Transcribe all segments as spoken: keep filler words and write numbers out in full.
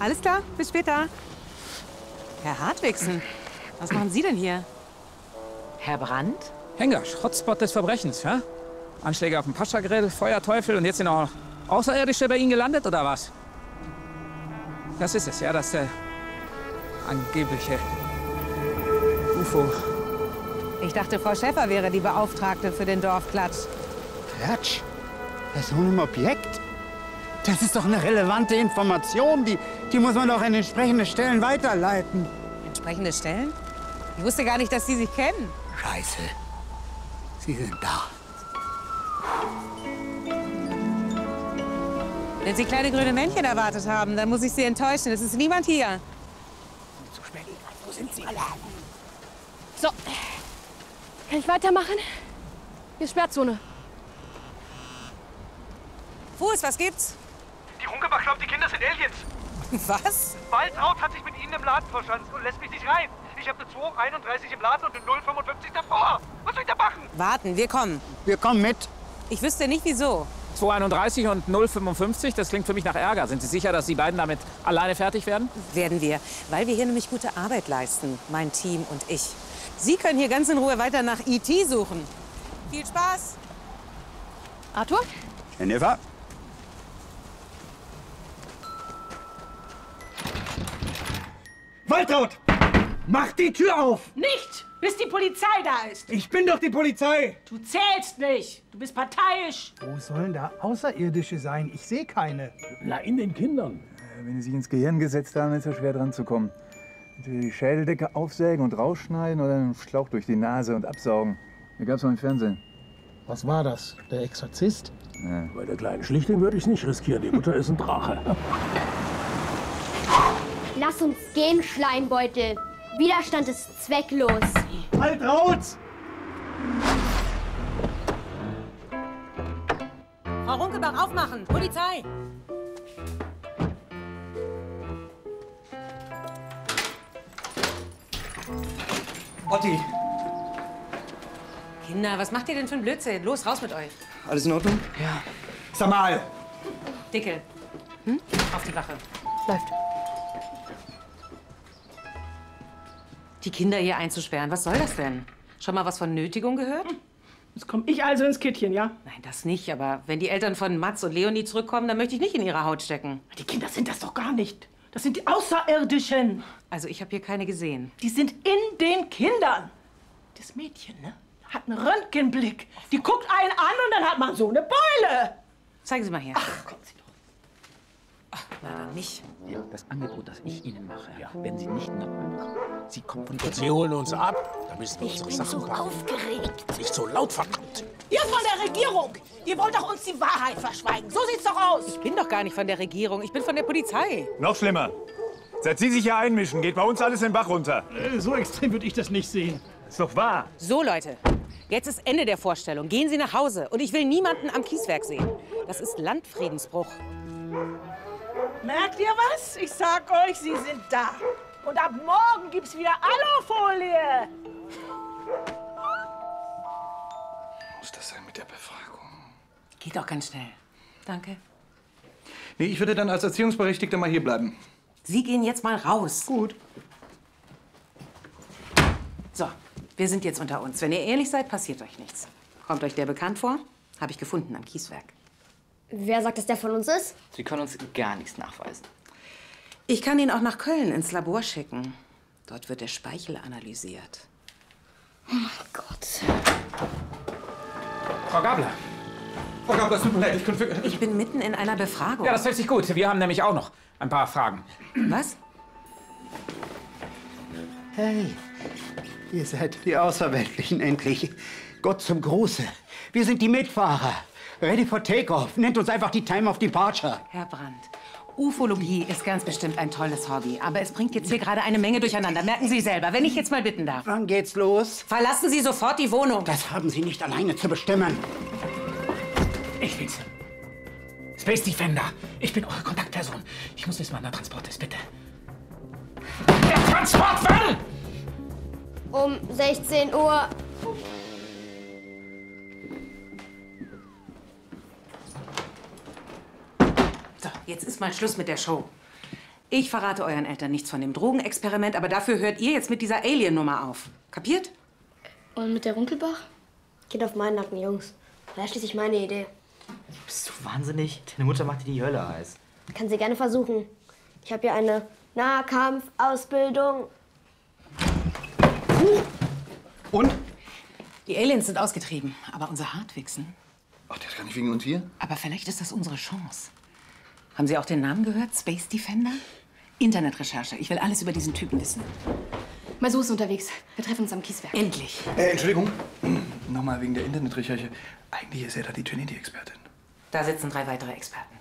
Alles klar, bis später. Herr Hartwigsen, was machen Sie denn hier? Herr Brandt? Hengersch, Hotspot des Verbrechens, ja? Anschläge auf dem Pascha-Grill, Feuerteufel und jetzt sind auch Außerirdische bei Ihnen gelandet, oder was? Das ist es, ja, das äh, angebliche U F O. Ich dachte, Frau Schäfer wäre die Beauftragte für den Dorfklatsch. Klatsch? Bei so einem Objekt? Das ist doch eine relevante Information. Die, die muss man doch an entsprechende Stellen weiterleiten. Entsprechende Stellen? Ich wusste gar nicht, dass Sie sich kennen. Scheiße. Sie sind da. Wenn Sie kleine grüne Männchen erwartet haben, dann muss ich Sie enttäuschen. Es ist niemand hier. Zu spät. Wo sind Sie? So. Kann ich weitermachen? Hier ist Sperrzone. Fuß, was gibt's? Die Runkebar glaubt, die Kinder sind Aliens. Was? Waltraud hat sich mit ihnen im Laden verschanzt und lässt mich nicht rein. Ich habe eine zwei einunddreißig im Laden und eine null fünfundfünfzig davor. Was soll ich da machen? Warten, wir kommen. Wir kommen mit. Ich wüsste nicht, wieso. zwei einunddreißig und null fünfundfünfzig, das klingt für mich nach Ärger. Sind Sie sicher, dass Sie beiden damit alleine fertig werden? Werden wir, weil wir hier nämlich gute Arbeit leisten, mein Team und ich. Sie können hier ganz in Ruhe weiter nach E T suchen. Viel Spaß! Arthur? Jennifer? Waltraud! Mach die Tür auf! Nicht, bis die Polizei da ist. Ich bin doch die Polizei! Du zählst nicht. Du bist parteiisch. Wo sollen da Außerirdische sein? Ich sehe keine. Na, in den Kindern. Wenn die sich ins Gehirn gesetzt haben, ist es schwer dran zu kommen. Die Schädeldecke aufsägen und rausschneiden oder einen Schlauch durch die Nase und absaugen. Hier gab's mal im Fernsehen. Was war das? Der Exorzist? Ja. Bei der kleinen Schlichting würde ich es nicht riskieren. Die Mutter ist ein Drache. Lass uns gehen, Schleimbeutel. Widerstand ist zwecklos. Waltraud! Frau Runkebach, aufmachen! Polizei! Otti! Kinder, was macht ihr denn für einen Blödsinn? Los, raus mit euch. Alles in Ordnung? Ja. Sag mal! Dickel, hm? Auf die Wache. Läuft. Die Kinder hier einzusperren, was soll das denn? Schon mal was von Nötigung gehört? Jetzt komme ich also ins Kittchen, ja? Nein, das nicht. Aber wenn die Eltern von Mats und Leonie zurückkommen, dann möchte ich nicht in ihre Haut stecken. Die Kinder sind das doch gar nicht. Das sind die Außerirdischen. Also ich habe hier keine gesehen. Die sind in den Kindern. Das Mädchen, ne? Hat einen Röntgenblick. Die guckt einen an und dann hat man so eine Beule. Zeigen Sie mal her. Ach, kommen Sie doch. Ach, leider nicht. Ja, das Angebot, das ich Ihnen mache, ja, wenn Sie nicht nochmal. Sie kommen von Sie holen uns ab. Da müssen wir Ich unsere bin Sachen so packen. aufgeregt. Nicht so laut, verdammt. Ihr von der Regierung. Ihr wollt doch uns die Wahrheit verschweigen. So sieht's doch aus. Ich bin doch gar nicht von der Regierung. Ich bin von der Polizei. Noch schlimmer. Seit Sie sich hier einmischen, geht bei uns alles den Bach runter. Äh, so extrem würde ich das nicht sehen. Ist doch wahr. So, Leute. Jetzt ist Ende der Vorstellung. Gehen Sie nach Hause. Und ich will niemanden am Kieswerk sehen. Das ist Landfriedensbruch. Merkt ihr was? Ich sag euch, sie sind da. Und ab morgen gibt's wieder Alufolie. Muss das sein mit der Befragung? Geht auch ganz schnell. Danke. Nee, ich würde dann als Erziehungsberechtigter mal hier bleiben. Sie gehen jetzt mal raus. Gut. So, wir sind jetzt unter uns. Wenn ihr ehrlich seid, passiert euch nichts. Kommt euch der bekannt vor? Habe ich gefunden am Kieswerk. Wer sagt, dass der von uns ist? Sie können uns gar nichts nachweisen. Ich kann ihn auch nach Köln ins Labor schicken. Dort wird der Speichel analysiert. Oh mein Gott. Frau Gabler. Frau Gabler, es tut mir leid, ich konnte... Ich bin mitten in einer Befragung. Ja, das hört sich gut. Wir haben nämlich auch noch ein paar Fragen. Was? Hey, ihr seid die Außerweltlichen endlich. Gott zum Gruße. Wir sind die Mitfahrer. Ready for Takeoff. Nennt uns einfach die Time of Departure. Herr Brandt, Ufologie ist ganz bestimmt ein tolles Hobby. Aber es bringt jetzt hier gerade eine Menge durcheinander. Merken Sie selber, wenn ich jetzt mal bitten darf. Wann geht's los? Verlassen Sie sofort die Wohnung. Das haben Sie nicht alleine zu bestimmen. Ich bin's. Space Defender. Ich bin eure Kontaktperson. Ich muss wissen, wann der Transport ist, bitte. Der Transport wann? Um sechzehn Uhr. So, jetzt ist mal Schluss mit der Show. Ich verrate euren Eltern nichts von dem Drogenexperiment, aber dafür hört ihr jetzt mit dieser Alien-Nummer auf. Kapiert? Und mit der Runkelbach? Geht auf meinen Nacken, Jungs. War schließlich meine Idee. Bist du wahnsinnig? Deine Mutter macht dir die Hölle heiß. Kann sie gerne versuchen. Ich habe ja eine Nahkampfausbildung. Und? Die Aliens sind ausgetrieben, aber unser Hartwigsen. Ach, der ist gar nicht wegen uns hier? Aber vielleicht ist das unsere Chance. Haben Sie auch den Namen gehört? Space Defender? Internetrecherche. Ich will alles über diesen Typen wissen. Masu ist unterwegs. Wir treffen uns am Kieswerk. Endlich. Äh, Entschuldigung. Nochmal wegen der Internetrecherche. Eigentlich ist er da die Trinity-Expertin. Da sitzen drei weitere Experten.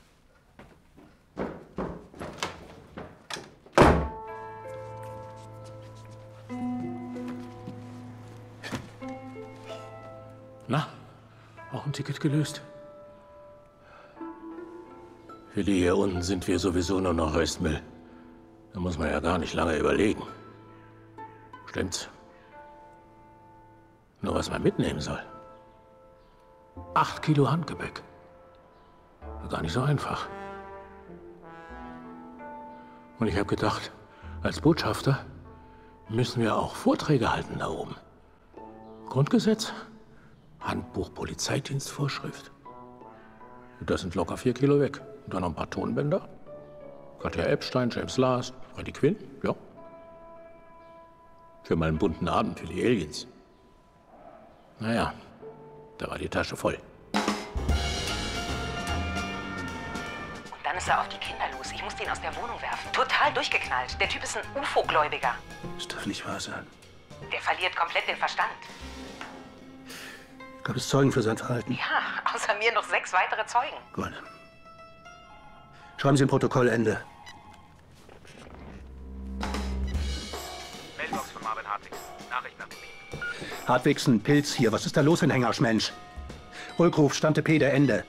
Na, auch ein Ticket gelöst? Für die hier unten sind wir sowieso nur noch Restmüll. Da muss man ja gar nicht lange überlegen. Stimmt's? Nur was man mitnehmen soll. Acht Kilo Handgepäck. Gar nicht so einfach. Und ich habe gedacht, als Botschafter müssen wir auch Vorträge halten da oben. Grundgesetz, Handbuch Polizeidienstvorschrift. Das sind locker vier Kilo weg. Und dann noch ein paar Tonbänder. Katja Epstein, James Last, Freddie Quinn, ja. Für mal einen bunten Abend für die Aliens. Naja, da war die Tasche voll. Und dann ist er auf die Kinder los. Ich musste ihn aus der Wohnung werfen. Total durchgeknallt. Der Typ ist ein U F O-Gläubiger. Das darf nicht wahr sein. Der verliert komplett den Verstand. Gab es Zeugen für sein Verhalten? Ja, außer mir noch sechs weitere Zeugen. Gut. Schreiben Sie ein Protokoll, Ende. Mailbox von Marvin Hartwigsen. Nachricht nach dem Piep. Hartwigsen, Pilz hier. Was ist da los in Hengersch, Rückruf, Stante Peder, Ende.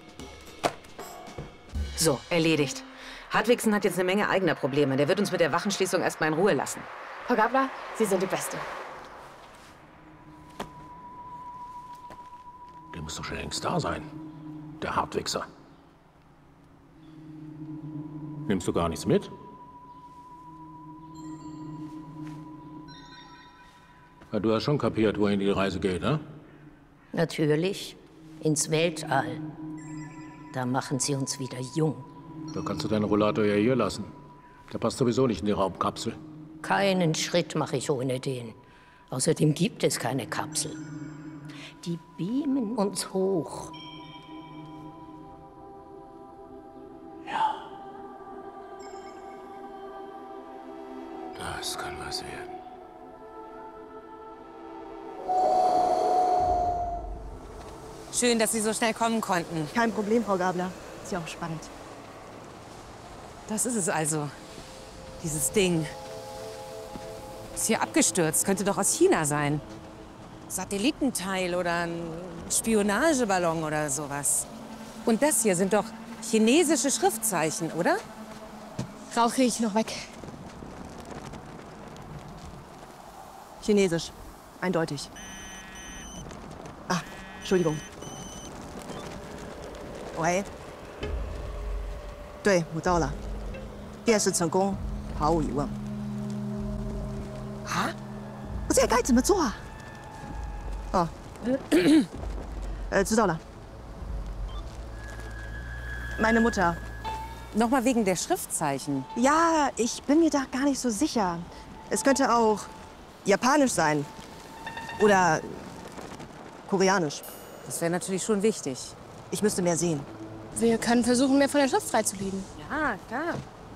So, erledigt. Hartwigsen hat jetzt eine Menge eigener Probleme. Der wird uns mit der Wachenschließung erstmal in Ruhe lassen. Frau Gabler, Sie sind die Beste. Der muss doch schon längst da sein. Der Hartwichser. Nimmst du gar nichts mit? Ja, du hast schon kapiert, wohin die Reise geht, ne? Natürlich. Ins Weltall. Da machen sie uns wieder jung. Da kannst du deinen Rollator ja hier lassen. Der passt sowieso nicht in die Raumkapsel. Keinen Schritt mache ich ohne den. Außerdem gibt es keine Kapsel. Die beamen uns hoch. Das kann was werden. Schön, dass Sie so schnell kommen konnten. Kein Problem, Frau Gabler. Ist ja auch spannend. Das ist es also. Dieses Ding. Ist hier abgestürzt. Könnte doch aus China sein. Satellitenteil oder ein Spionageballon oder sowas. Und das hier sind doch chinesische Schriftzeichen, oder? Rauch kriege ich noch weg. Chinesisch. Eindeutig. Ah, Entschuldigung. 喂，对，我到了，电视成功，毫无疑问。啊？我这该怎么做啊？哦，呃，知道了。Meine Mutter. Nochmal wegen der Schriftzeichen. Ja, ich bin mir da gar nicht so sicher. Es könnte auch Japanisch sein. Oder Koreanisch. Das wäre natürlich schon wichtig. Ich müsste mehr sehen. Wir können versuchen, mehr von der Schrift freizulegen. Ja, klar.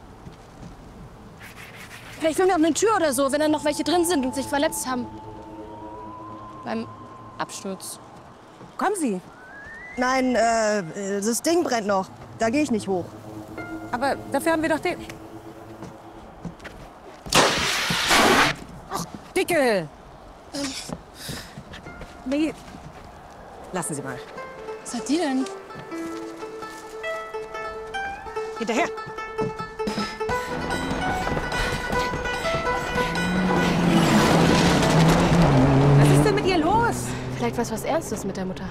Vielleicht finden wir auch eine Tür oder so, wenn da noch welche drin sind und sich verletzt haben. Beim Absturz. Kommen Sie. Nein, äh, das Ding brennt noch. Da gehe ich nicht hoch. Aber dafür haben wir doch den... Ach, Dicke! Ähm. Nee. Lassen Sie mal. Was hat die denn? Hinterher! Was ist denn mit ihr los? Vielleicht was was Ernstes mit der Mutter.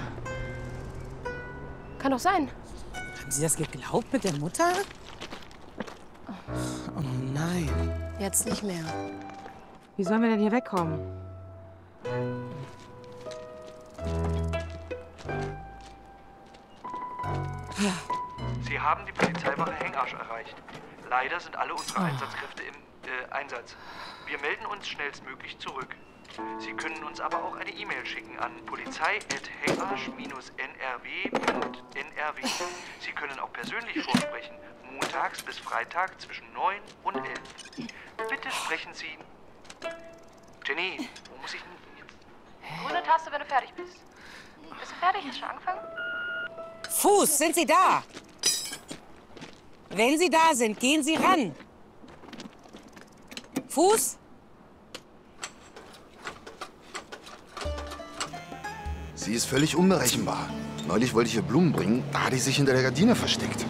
Kann doch sein. Haben Sie das geglaubt mit der Mutter? Oh nein. Jetzt nicht mehr. Wie sollen wir denn hier wegkommen? Sie haben die Polizeiwache Hengarsch erreicht. Leider sind alle unsere Einsatzkräfte im äh, Einsatz. Wir melden uns schnellstmöglich zurück. Sie können uns aber auch eine E-Mail schicken an polizei at hengarsch Bindestrich n r w Punkt n r w. Sie können auch persönlich vorsprechen, montags bis Freitag zwischen neun und elf. Bitte sprechen Sie... Jenny, wo muss ich denn jetzt? Grüne Taste, wenn du fertig bist. Bist du fertig? Hast du schon angefangen? Fuß, sind Sie da? Wenn Sie da sind, gehen Sie ran. Fuß? Sie ist völlig unberechenbar. Neulich wollte ich ihr Blumen bringen, da hat sie sich hinter der Gardine versteckt.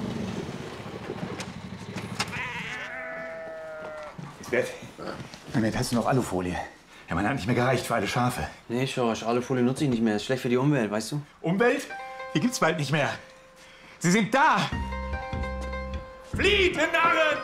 Bert, Moment, hast du noch Alufolie? Ja, man hat nicht mehr gereicht für alle Schafe. Nee, Schorsch, Alufolie nutze ich nicht mehr. Ist schlecht für die Umwelt, weißt du? Umwelt? Die gibt's bald nicht mehr. Sie sind da! Flieht, ihr Narren!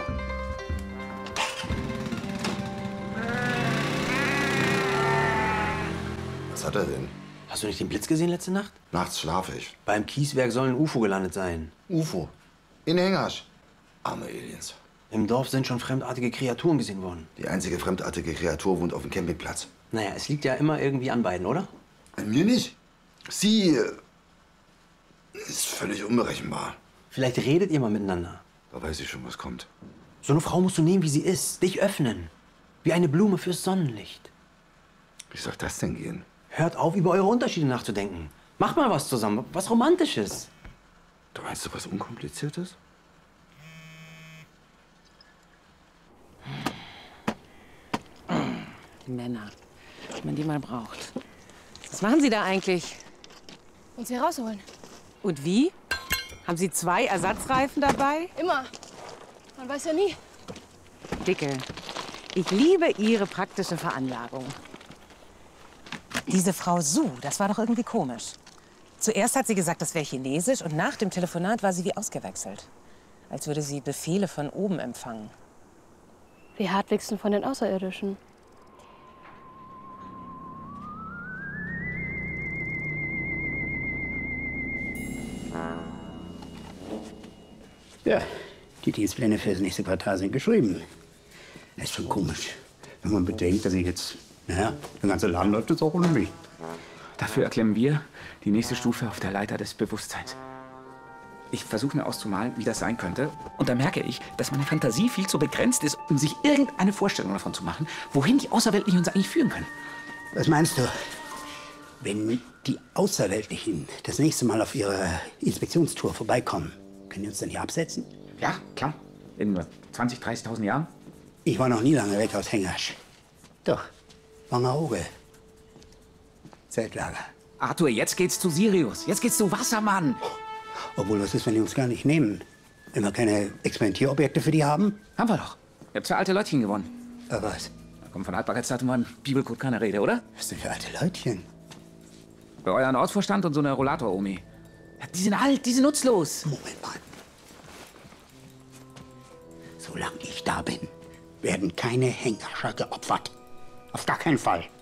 Was hat er denn? Hast du nicht den Blitz gesehen letzte Nacht? Nachts schlafe ich. Beim Kieswerk soll ein U F O gelandet sein. U F O? In Hengarsch? Arme Aliens. Im Dorf sind schon fremdartige Kreaturen gesehen worden. Die einzige fremdartige Kreatur wohnt auf dem Campingplatz. Naja, es liegt ja immer irgendwie an beiden, oder? An mir nicht. Sie äh, ist völlig unberechenbar. Vielleicht redet ihr mal miteinander. Da weiß ich schon, was kommt. So eine Frau musst du nehmen, wie sie ist. Dich öffnen. Wie eine Blume fürs Sonnenlicht. Wie soll das denn gehen? Hört auf, über eure Unterschiede nachzudenken. Macht mal was zusammen. Was Romantisches. Du meinst doch was Unkompliziertes? Die Männer, wenn man die mal braucht. Was machen Sie da eigentlich? Uns hier rausholen. Und wie? Haben Sie zwei Ersatzreifen dabei? Immer. Man weiß ja nie. Dicke, ich liebe Ihre praktische Veranlagung. Diese Frau Su, das war doch irgendwie komisch. Zuerst hat sie gesagt, das wäre Chinesisch und nach dem Telefonat war sie wie ausgewechselt. Als würde sie Befehle von oben empfangen. Wir Hartwigsten von den Außerirdischen. Ja, die Dienstpläne für das nächste Quartal sind geschrieben. Das ist schon komisch, wenn man bedenkt, dass ich jetzt, naja, der ganze Laden läuft jetzt auch ohne mich. Dafür erklimmen wir die nächste Stufe auf der Leiter des Bewusstseins. Ich versuche mir auszumalen, wie das sein könnte. Und dann merke ich, dass meine Fantasie viel zu begrenzt ist, um sich irgendeine Vorstellung davon zu machen, wohin die Außerweltlichen uns eigentlich führen können. Was meinst du? Wenn die Außerweltlichen das nächste Mal auf ihrer Inspektionstour vorbeikommen, können die uns dann hier absetzen? Ja, klar. In zwanzig, dreißigtausend Jahren? Ich war noch nie lange weg aus Hengarsch. Doch, Wangerooge. Zeltlager. Arthur, jetzt geht's zu Sirius. Jetzt geht's zu Wassermann. Obwohl, was ist, wenn die uns gar nicht nehmen? Wenn wir keine Experimentierobjekte für die haben? Haben wir doch. Ihr habt zwei alte Leutchen gewonnen. Aber was? Da kommt von Haltbarkeitsdatum an Bibelcode keine Rede, oder? Was denn für alte Leutchen? Bei euren Ortsvorstand und so eine Rollator-Omi. Ja, die sind alt, die sind nutzlos. Moment mal. Solange ich da bin, werden keine Hengarscher geopfert. Auf gar keinen Fall.